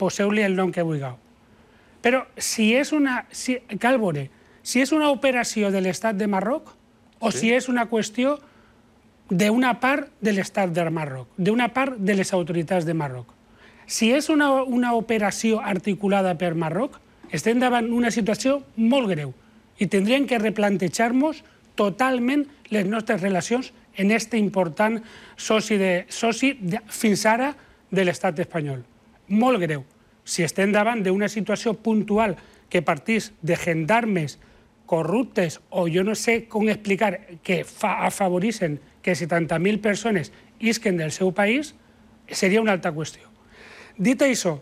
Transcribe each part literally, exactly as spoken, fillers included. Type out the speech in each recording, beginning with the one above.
poseu-li el nom que vulgueu. Però si és una... Si, cal veure, si és una operació de l'estat de Marroc o sí. si és una qüestió d'una part de l'estat de Marroc, d'una part de les autoritats de Marroc. Si és una, una operació articulada per Marroc, estem davant una situació molt greu i tindríem que replantejar-nos totalment les nostres relacions en aquest important soci, de, soci de, fins ara de l'estat espanyol. Molt greu. Si estem davant d'una situació puntual que partís de gendarmes corruptes o jo no sé com explicar que fa, afavoreixen que setanta mil persones isquen del seu país, seria una altra qüestió. Dit això,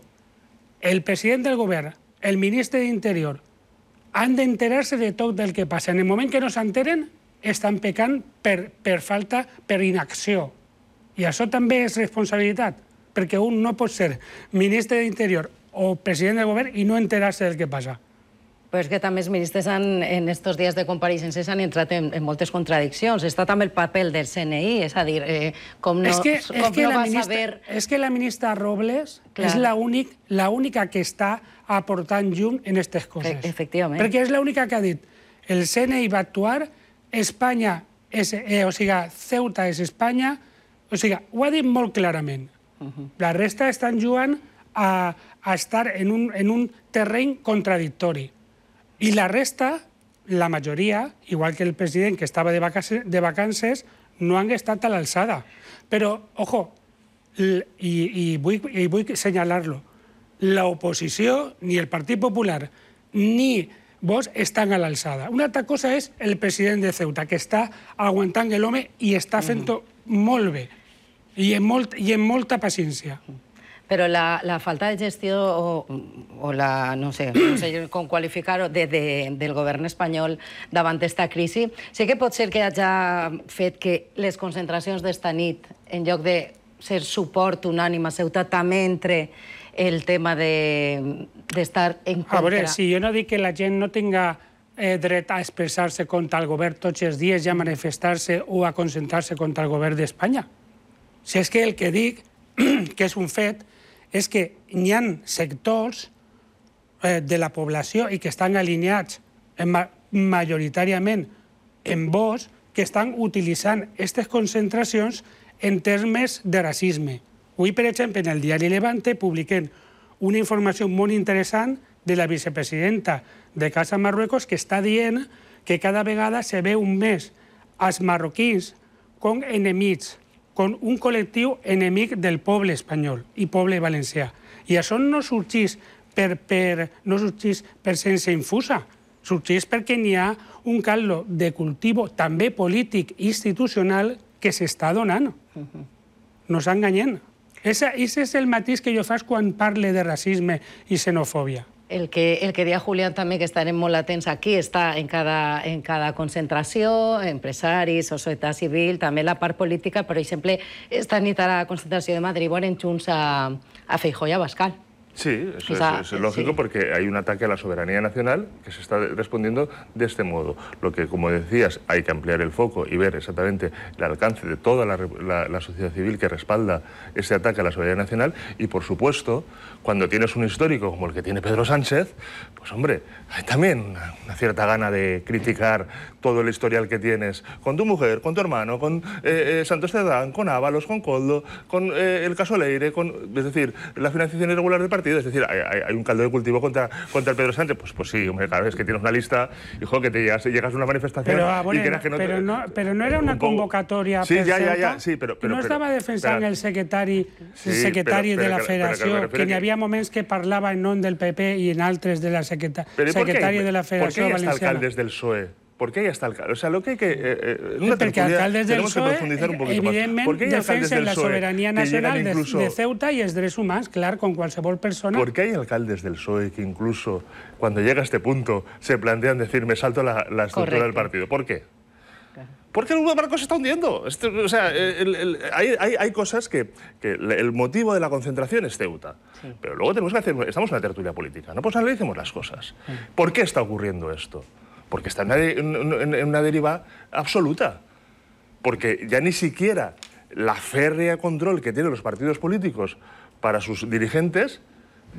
el president del govern, el ministre d'Interior, han d'enterar-se de tot el que passa. En el moment que no s'enteren, estan pecant per, per falta, per inacció. I això també és responsabilitat, perquè un no pot ser ministre d'Interior o president del govern i no enterar-se del que passa. Però és que també els ministres han, en aquests dies de compareixences han entrat en, en moltes contradiccions. Està també el paper del C N I, és a dir, eh, com no, és que, com és que no va ministra, saber... És que la ministra Robles Clar. és l'única que està aportant llum en aquestes coses. Efectivament. Perquè és l'única que ha dit el C N I va actuar, Espanya, és, eh, o sigui, Ceuta és Espanya, o sigui, ho ha dit molt clarament. Uh-huh. La resta estan jugant a, a estar en un, en un terreny contradictori. I la resta, la majoria, igual que el president que estava de vacances, de vacances no han estat a l'alçada. Però, ojo, i, i, vull, i vull assenyalar-lo, l'oposició, ni el Partit Popular, ni vos estan a l'alçada. Una altra cosa és el president de Ceuta, que està aguantant l'home i està fent-ho molt bé, i amb, molt, i amb molta paciència. Però la, la falta de gestió o, o la, no sé, no sé com qualificar-ho, de, de, del govern espanyol davant d'esta crisi, sí que pot ser que hagi fet que les concentracions d'esta nit, en lloc de ser suport unànime a Ceuta, també entre el tema d'estar de, en contra... A veure, si jo no dic que la gent no tinga eh, dret a expressar-se contra el govern tots els dies i a manifestar-se o a concentrar-se contra el govern d'Espanya. Si és que el que dic, que és un fet, és que hi ha sectors eh, de la població i que estan alineats ma majoritàriament en vos que estan utilitzant aquestes concentracions en termes de racisme. Avui, per exemple, en el diari Levante publiquen una informació molt interessant de la vicepresidenta de Casa Marruecos que està dient que cada vegada se veu més als marroquins com enemics, com un col·lectiu enemic del poble espanyol i poble valencià. I això no sorgeix per, per, no sorgeix per sense infusa, sorgeix perquè n'hi ha un caldo de cultiu també polític i institucional que s'està donant. No s'enganyem. Aquest és el matís que jo faig quan parle de racisme i xenofòbia. El que, el que deia Julián també, que estarem molt atents aquí, està en cada, en cada concentració, empresaris, societat civil, també la part política. Per exemple, esta nit a la concentració de Madrid veurem junts a, a Feijóo y a Abascal. Sí, eso es, es lógico, sí, porque hay un ataque a la soberanía nacional que se está respondiendo de este modo. Lo que, como decías, hay que ampliar el foco y ver exactamente el alcance de toda la, la, la sociedad civil que respalda ese ataque a la soberanía nacional y, por supuesto, cuando tienes un histórico como el que tiene Pedro Sánchez, pues hombre, hay también una, una cierta gana de criticar todo el historial que tienes con tu mujer, con tu hermano, con eh, eh, Santos Cerdán, con Ábalos, con Koldo, con eh, el caso Leire, con, es decir, la financiación irregular del partido. Es decir, hay, hay un caldo de cultivo contra, contra el Pedro Sánchez. Pues, pues sí, hombre, cada vez que tienes una lista, hijo, que te llegas, llegas a una manifestación pero, bueno, y creas que no... Pero no, pero no era una un convocatoria sí, per ja, Ceuta? Ja, ja, sí, però... però no estava defensant però, el secretari, sí, el secretari però, però, de la federació, però, però, que n'hi havia moments que parlava en nom del P P i en altres de la secreta, secretari de la federació valenciana. ¿Por qué hay hasta alcaldes del P S O E? ¿Por qué hay hasta alcaldes? O sea, lo que hay que... Eh, eh, en una Perquè alcaldes del P S O E, evidentment, defensen la soberanía nacional incluso... de Ceuta y els drets humans, clar, con qualsevol persona. ¿Por qué hay alcaldes del P S O E que incluso cuando llega a este punto se plantean decir me salto la, la estructura Correcto. Del partido? ¿Por qué? Porque el barco se está hundiendo. Esto, o sea, el, el, hay, hay, hay cosas que, que el motivo de la concentración es Ceuta. Sí. Pero luego tenemos que hacer... Estamos en una tertulia política, no pues analicemos las cosas. Sí. ¿Por qué está ocurriendo esto? Porque está en una, en una deriva absoluta. Porque ya ni siquiera la férrea control que tienen los partidos políticos para sus dirigentes